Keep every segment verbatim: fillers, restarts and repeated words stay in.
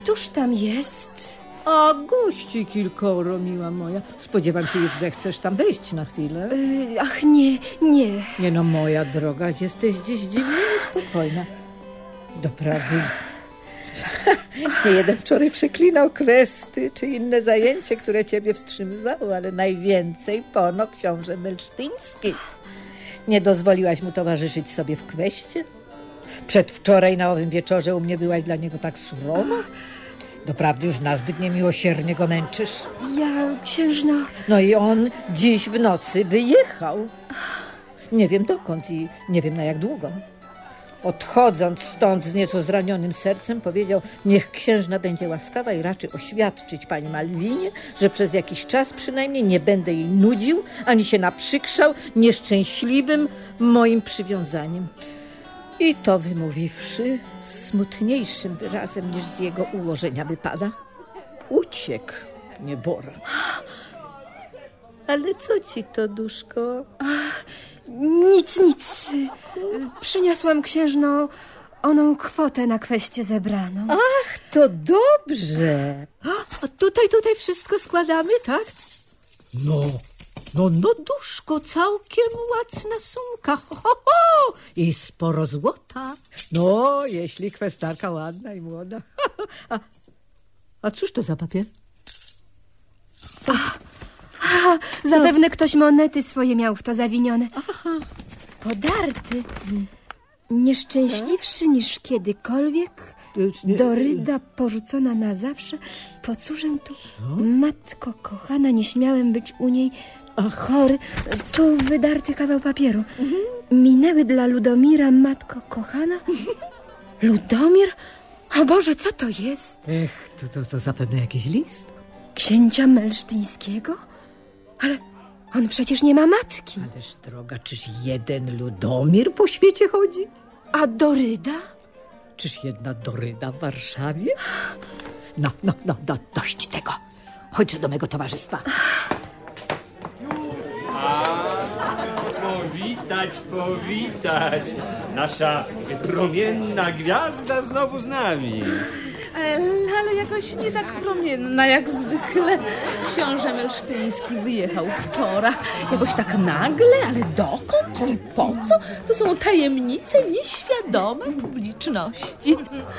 Któż tam jest? A gości kilkoro, miła moja. Spodziewam się, już zechcesz tam wejść na chwilę. Yy, ach, nie, nie. Nie no, moja droga, jesteś dziś dziwnie niespokojna. Doprawdy. Nie jeden wczoraj przeklinał kwesty czy inne zajęcie, które ciebie wstrzymywało, ale najwięcej pono książę Melsztyński. Nie dozwoliłaś mu towarzyszyć sobie w kweście? Przedwczoraj na owym wieczorze u mnie byłaś dla niego tak surowa? Doprawdy już nazbyt niemiłosiernie go męczysz. Ja, księżno... No i on dziś w nocy wyjechał. Nie wiem dokąd i nie wiem na jak długo. Odchodząc stąd z nieco zranionym sercem, powiedział: niech księżna będzie łaskawa i raczy oświadczyć pani Malwinie, że przez jakiś czas przynajmniej nie będę jej nudził, ani się naprzykrzał nieszczęśliwym moim przywiązaniem. I to wymówiwszy smutniejszym wyrazem niż z jego ułożenia wypada, uciekł niebora. Ale co ci to, duszko? Nic, nic. Przyniosłam, księżno, oną kwotę na kweście zebraną. Ach, to dobrze. A tutaj, tutaj wszystko składamy, tak? No, no, no, duszko, całkiem łacna sumka. Ho, ho, ho. I sporo złota. No, jeśli kwestarka ładna i młoda. A, a cóż to za papier? Ach, a, zapewne ktoś monety swoje miał w to zawinione. Aha. Podarty. Nieszczęśliwszy niż kiedykolwiek. Nie. Doryda porzucona na zawsze. Po cóżę tu, matko kochana, nie śmiałem być u niej chory. Tu wydarty kawał papieru. Mhm. Minęły dla Ludomira, matko kochana. Ludomir? O Boże, co to jest? Ech, to, to, to zapewne jakiś list. Księcia Melsztyńskiego? Ale on przecież nie ma matki. Ależ droga, czyż jeden Ludomir po świecie chodzi? A Doryda? Czyż jedna Doryda w Warszawie? No, no, no, no, dość tego. Chodź do mego towarzystwa. A, powitać, powitać. Nasza promienna gwiazda znowu z nami. Ale, ale jakoś nie tak promienna jak zwykle. Książę Melsztyński wyjechał wczoraj. Jakoś tak nagle, ale dokąd i po co? To są tajemnice nieświadome publiczności.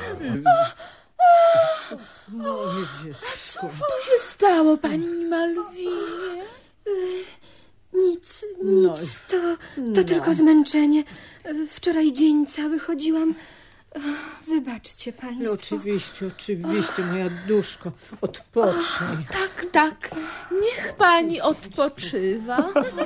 Moje dziecko. Cóż to się stało, pani Malwinie? Nic, nic. No. To, to No. tylko zmęczenie. Wczoraj dzień cały chodziłam. Wybaczcie państwo. No, oczywiście, oczywiście, moja duszko. Odpocznij. Tak, tak. Niech pani odpoczywa.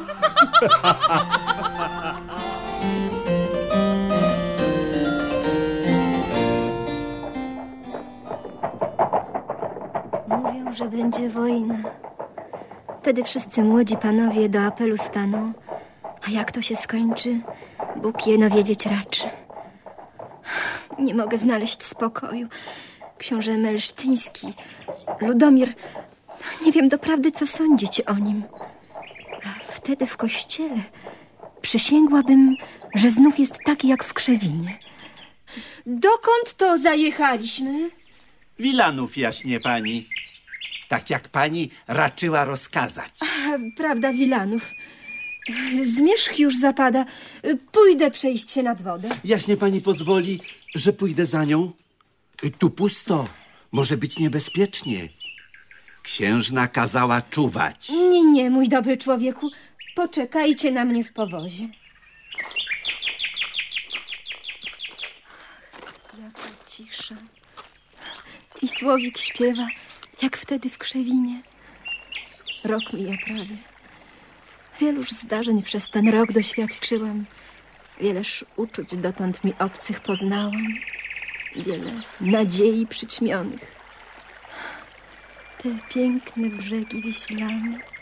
Mówią, że będzie wojna. Wtedy wszyscy młodzi panowie do apelu staną. A jak to się skończy, Bóg jeno wiedzieć raczy. Nie mogę znaleźć spokoju. Książę Melsztyński, Ludomir, nie wiem doprawdy, co sądzić o nim. A wtedy w kościele przysięgłabym, że znów jest taki jak w Krzewinie. Dokąd to zajechaliśmy? Wilanów, jaśnie pani. Tak jak pani raczyła rozkazać. A, prawda, Wilanów. Zmierzch już zapada. Pójdę przejść się nad wodę. Jaśnie pani pozwoli, że pójdę za nią? Tu pusto. Może być niebezpiecznie. Księżna kazała czuwać. Nie, nie, mój dobry człowieku. Poczekajcie na mnie w powozie. Jaka cisza. I słowik śpiewa, jak wtedy w Krzewinie. Rok mija prawie. Wieluż zdarzeń przez ten rok doświadczyłam. Wieleż uczuć dotąd mi obcych poznałam. Wiele nadziei przyćmionych. Te piękne brzegi wiślane,